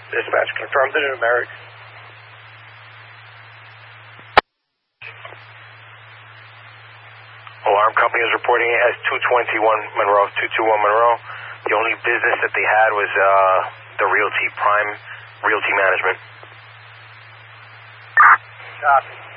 Dispatch, confirmed the numeric. Alarm company is reporting it as 221 Monroe, 221 Monroe. The only business that they had was the Realty, Prime Realty Management. Copy.